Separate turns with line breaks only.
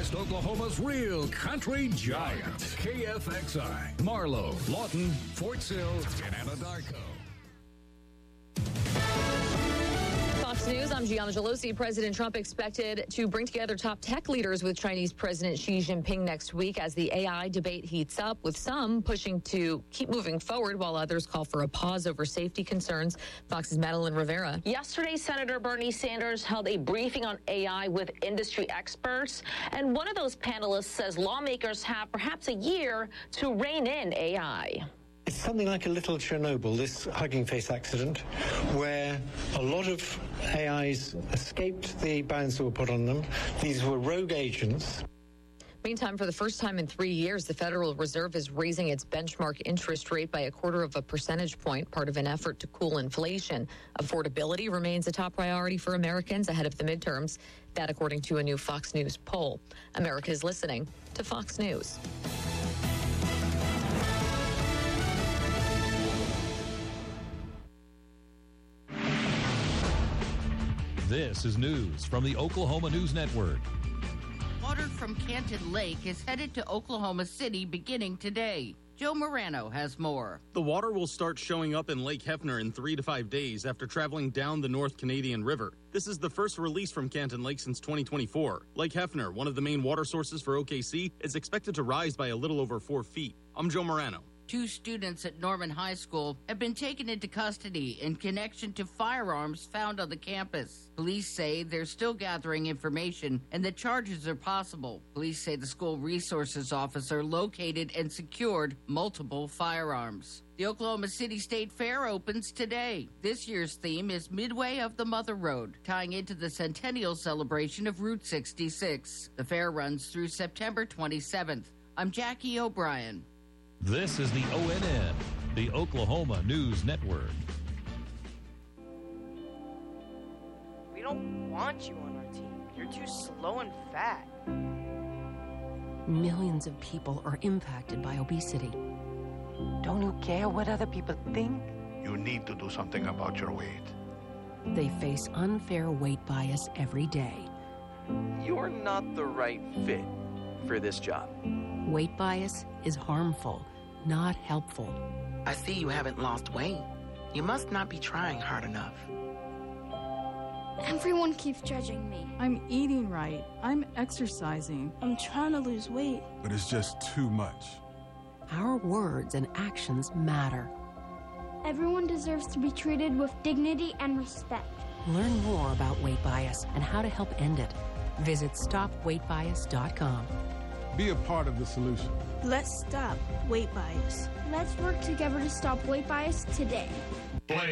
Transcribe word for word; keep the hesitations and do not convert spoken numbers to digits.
West Oklahoma's real country giant. K F X I, Marlow, Lawton, Fort Sill, and Anadarko.
Fox News, I'm Gianna Gelosi. President Trump expected to bring together top tech leaders with Chinese President Xi Jinping next week as the A I debate heats up, with some pushing to keep moving forward while others call for a pause over safety concerns. Fox's Madeline Rivera.
Yesterday, Senator Bernie Sanders held a briefing on A I with industry experts, and one of those panelists says lawmakers have perhaps a year to rein in A I.
It's something like a little Chernobyl, this Hugging Face accident, where a lot of A Is escaped the bans that were put on them. These were rogue agents.
Meantime, for the first time in three years, the Federal Reserve is raising its benchmark interest rate by a quarter of a percentage point, part of an effort to cool inflation. Affordability remains a top priority for Americans ahead of the midterms. That, according to a new Fox News poll. America is listening to Fox News.
This is news from the Oklahoma News Network.
Water from Canton Lake is headed to Oklahoma City beginning today. Joe Morano has more.
The water will start showing up in Lake Hefner in three to five days after traveling down the North Canadian River. This is the first release from Canton Lake since twenty twenty-four. Lake Hefner, one of the main water sources for O K C, is expected to rise by a little over four feet. I'm Joe Morano.
Two students at Norman High School have been taken into custody in connection to firearms found on the campus. Police say they're still gathering information and that charges are possible. Police say the school resources officer located and secured multiple firearms. The Oklahoma City State Fair opens today. This year's theme is Midway of the Mother Road, tying into the centennial celebration of Route sixty-six. The fair runs through September twenty-seventh. I'm Jackie O'Brien.
This is the O N N, the Oklahoma News Network.
We don't want you on our team. You're too slow and fat.
Millions of people are impacted by obesity.
Don't you care what other people think?
You need to do something about your weight.
They face unfair weight bias every day.
You're not the right fit for this job.
Weight bias is harmful, not helpful.
I see you haven't lost weight. You must not be trying hard enough.
Everyone keeps judging me.
I'm eating right. I'm exercising.
I'm trying to lose weight.
But it's just too much.
Our words and actions matter.
Everyone deserves to be treated with dignity and respect.
Learn more about weight bias and how to help end it. Visit stop weight bias dot com.
Be a part of the solution.
Let's stop weight bias.
Let's work together to stop weight bias today.
Play